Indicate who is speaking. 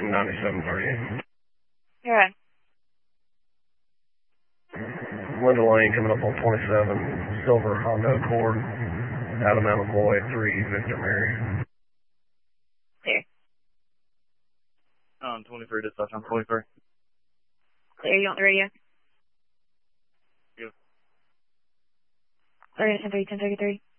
Speaker 1: 9730.
Speaker 2: You're on.
Speaker 1: Linda Lane coming up on 27, Silver Honda Accord, Adam McCoy, 3, Victor Mary.
Speaker 2: Clear.
Speaker 3: On 23, dispatch on 23.
Speaker 2: Clear, you on the radio?
Speaker 3: Yeah.
Speaker 2: Sorry, 10-3, 10-33.